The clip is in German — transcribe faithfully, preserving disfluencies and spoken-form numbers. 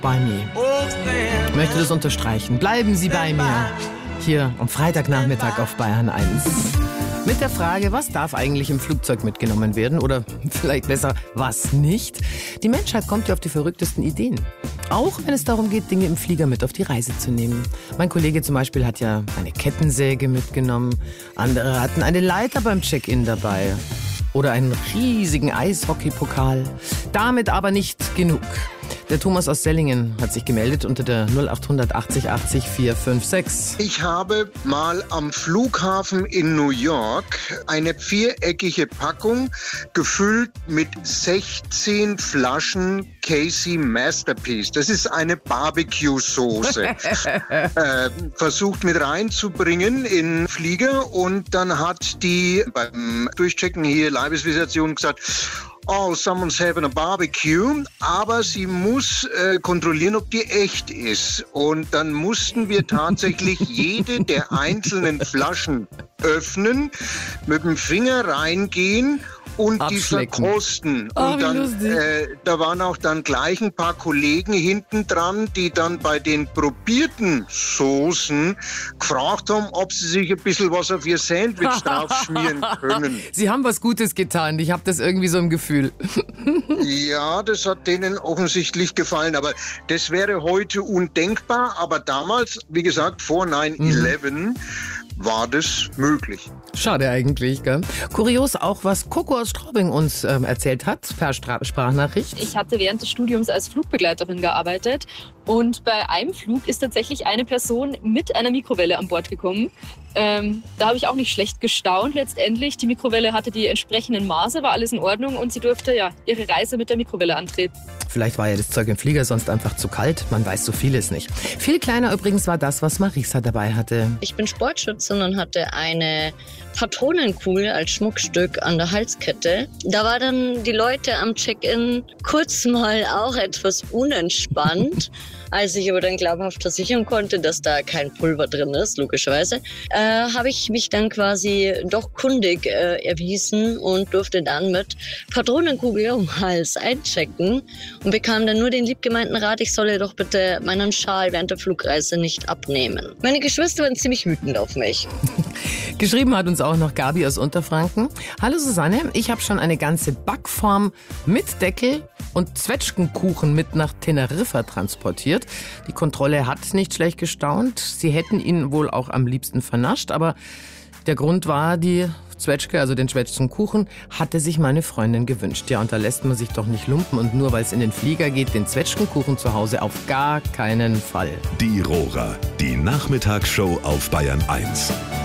bei mir. Ich möchte das unterstreichen. Bleiben Sie bei mir. Hier am Freitagnachmittag auf Bayern eins. Mit der Frage, was darf eigentlich im Flugzeug mitgenommen werden? Oder vielleicht besser, was nicht? Die Menschheit kommt ja auf die verrücktesten Ideen. Auch wenn es darum geht, Dinge im Flieger mit auf die Reise zu nehmen. Mein Kollege zum Beispiel hat ja eine Kettensäge mitgenommen. Andere hatten eine Leiter beim Check-in dabei. Oder einen riesigen Eishockeypokal. Damit aber nicht genug. Der Thomas aus Sellingen hat sich gemeldet unter der null acht achtzig achtzig vier fünf sechs. Ich habe mal am Flughafen in New York eine viereckige Packung gefüllt mit sechzehn Flaschen Casey Masterpiece. Das ist eine Barbecue-Soße. äh, versucht mit reinzubringen in den Flieger und dann hat die beim Durchchecken hier Leibesvisitation gesagt, oh, someone's having a barbecue, aber sie muss äh, kontrollieren, ob die echt ist. Und dann mussten wir tatsächlich jede der einzelnen Flaschen öffnen, mit dem Finger reingehen und die verkosten. Und oh, dann, äh, da waren auch dann gleich ein paar Kollegen hinten dran, die dann bei den probierten Soßen gefragt haben, ob sie sich ein bisschen was auf ihr Sandwich drauf schmieren können. Sie haben was Gutes getan. Ich habe das irgendwie so im Gefühl. Ja, das hat denen offensichtlich gefallen. Aber das wäre heute undenkbar. Aber damals, wie gesagt, vor neun elf mhm. war das möglich. Schade eigentlich, gell? Kurios auch, was Coco aus Straubing uns ähm, erzählt hat, per Stra- Sprachnachricht. Ich hatte während des Studiums als Flugbegleiterin gearbeitet und bei einem Flug ist tatsächlich eine Person mit einer Mikrowelle an Bord gekommen. Ähm, da habe ich auch nicht schlecht gestaunt letztendlich. Die Mikrowelle hatte die entsprechenden Maße, war alles in Ordnung und sie durfte ja ihre Reise mit der Mikrowelle antreten. Vielleicht war ja das Zeug im Flieger sonst einfach zu kalt. Man weiß so vieles nicht. Viel kleiner übrigens war das, was Marisa dabei hatte. Ich bin Sportschützin und hatte eine Patronenkugel als Schmuckstück an der Halskette. Da war dann die Leute am Check-in kurz mal auch etwas unentspannt. Als ich aber dann glaubhaft versichern konnte, dass da kein Pulver drin ist, logischerweise, äh, habe ich mich dann quasi doch kundig äh, erwiesen und durfte dann mit Patronenkugel um den Hals einchecken und bekam dann nur den liebgemeinten Rat, ich solle doch bitte meinen Schal während der Flugreise nicht abnehmen. Meine Geschwister waren ziemlich wütend auf mich. Geschrieben hat uns auch noch Gabi aus Unterfranken. Hallo Susanne, ich habe schon eine ganze Backform mit Deckel und Zwetschgenkuchen mit nach Teneriffa transportiert. Die Kontrolle hat nicht schlecht gestaunt. Sie hätten ihn wohl auch am liebsten vernascht, aber der Grund war, die Zwetschge, also den Zwetschgenkuchen, hatte sich meine Freundin gewünscht. Ja, und da lässt man sich doch nicht lumpen. Und nur weil es in den Flieger geht, den Zwetschgenkuchen zu Hause auf gar keinen Fall. Die Rohrer, die Nachmittagsshow auf Bayern eins.